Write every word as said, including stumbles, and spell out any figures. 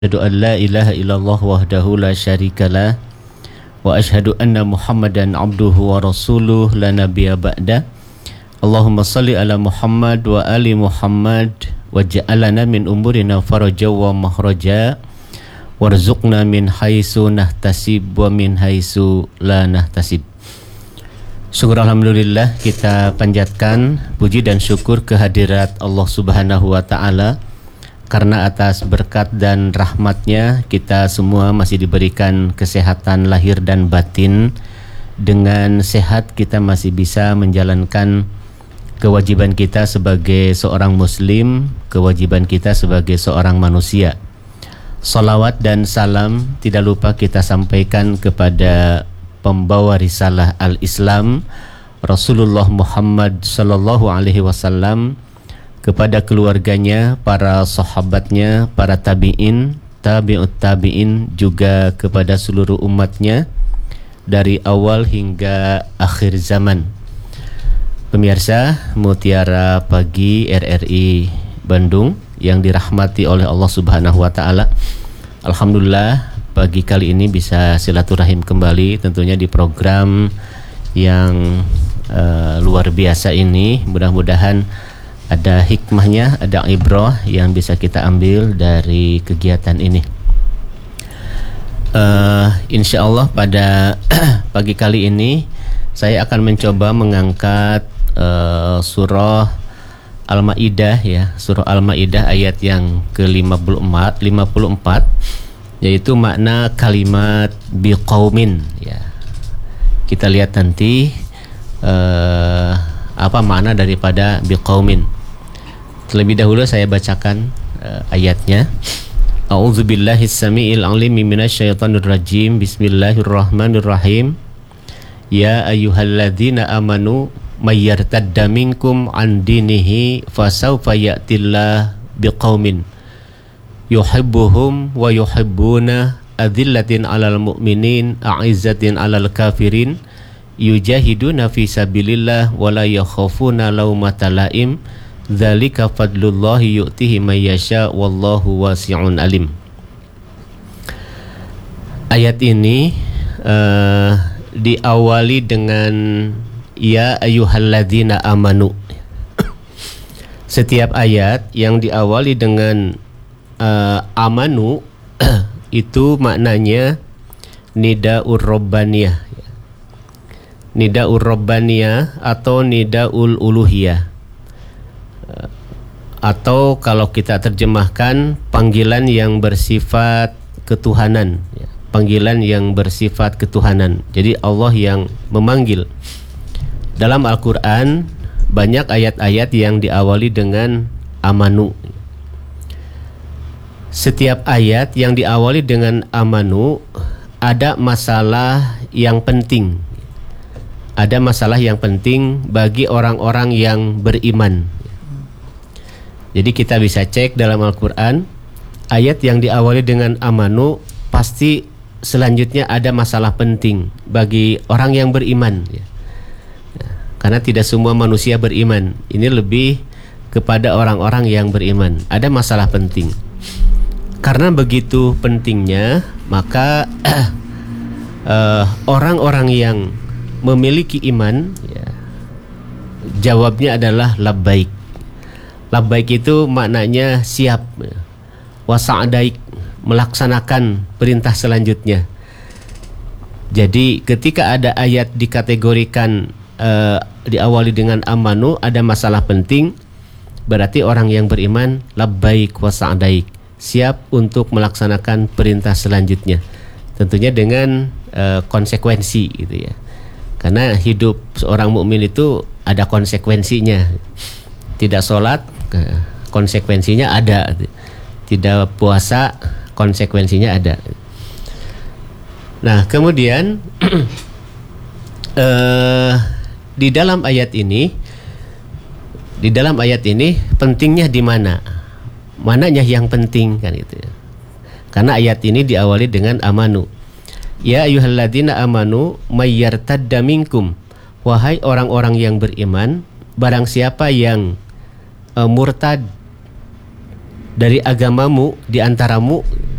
Asyhadu an la ilaha illallah wahdahu la syarikalah wa asyhadu anna Muhammadan abduhu wa rasuluh la nabiyya ba'da. Allahumma salli ala Muhammad wa ali Muhammad waj'alna min umurina faraja wa mahraja warzuqna min haitsu nahtasib wa min haitsu la nahtasib. Syukur alhamdulillah, kita panjatkan puji dan syukur kehadirat Allah Subhanahu wa taala, karena atas berkat dan rahmatnya kita semua masih diberikan kesehatan lahir dan batin. Dengan sehat kita masih bisa menjalankan kewajiban kita sebagai seorang muslim, kewajiban kita sebagai seorang manusia. Salawat dan salam tidak lupa kita sampaikan kepada pembawa risalah al-Islam, Rasulullah Muhammad sallallahu alaihi wasallam, kepada keluarganya, para sahabatnya, para tabi'in, tabi'ut tabi'in, juga kepada seluruh umatnya dari awal hingga akhir zaman. Pemirsa Mutiara Pagi R R I Bandung yang dirahmati oleh Allah Subhanahu wa taala, alhamdulillah pagi kali ini bisa silaturahim kembali, tentunya di program yang uh, luar biasa ini. Mudah-mudahan ada hikmahnya, ada ibrah yang bisa kita ambil dari kegiatan ini. Uh, insya Allah pada pagi kali ini saya akan mencoba mengangkat uh, surah Al-Maidah, ya, surah Al-Maidah ayat yang ke lima puluh empat, yaitu makna kalimat biqaumin. Ya, kita lihat nanti uh, apa makna daripada biqaumin. Terlebih dahulu saya bacakan uh, ayatnya. A'udzubillahi samiil alim minasyaitonir rajim. Bismillahirrahmanirrahim. Ya ayyuhalladzina amanu may yartadda minkum an dinihi fasawfa ya'tillahu biqaumin yuhibbuhum wa yuhibbuna adillatin 'alal mu'minin a'izzatin 'alal kafirin yujahiduna fi sabilillah wa la yakhafuna laumata laim. Dzalika fadlullahi yu'tihi may yasha wallahu wasi'un alim. Ayat ini uh, diawali dengan ya ayyuhalladzina amanu. Setiap ayat yang diawali dengan uh, amanu itu maknanya nidaur rabbaniyah. Nidaur rabbaniyah atau nidaul uluhiyah, atau kalau kita terjemahkan panggilan yang bersifat ketuhanan, ya, panggilan yang bersifat ketuhanan. Jadi Allah yang memanggil. Dalam Al-Quran banyak ayat-ayat yang diawali dengan amanu. Setiap ayat yang diawali dengan amanu ada masalah yang penting. Ada masalah yang penting bagi orang-orang yang beriman. Jadi kita bisa cek dalam Al-Quran, ayat yang diawali dengan amanu pasti selanjutnya ada masalah penting bagi orang yang beriman, ya. Karena tidak semua manusia beriman. Ini lebih kepada orang-orang yang beriman. Ada masalah penting. Karena begitu pentingnya, maka uh, orang-orang yang memiliki iman, ya, jawabnya adalah labbaik. Labbaik itu maknanya siap, wasa'daik, melaksanakan perintah selanjutnya. Jadi ketika ada ayat dikategorikan uh, diawali dengan amanu, ada masalah penting, berarti orang yang beriman labbaik wasa'daik, siap untuk melaksanakan perintah selanjutnya. Tentunya dengan uh, konsekuensi gitu, ya. Karena hidup seorang mukmin itu ada konsekuensinya. Tidak sholat, konsekuensinya ada. Tidak puasa, konsekuensinya ada. Nah, kemudian uh, di dalam ayat ini, di dalam ayat ini pentingnya di mana? Mananya yang penting, kan itu, ya. Karena ayat ini diawali dengan amanu. Ya ayyuhalladzina amanu may yartadda minkum. Wahai orang-orang yang beriman, barang siapa yang uh, murtad dari agamamu, di antaramu,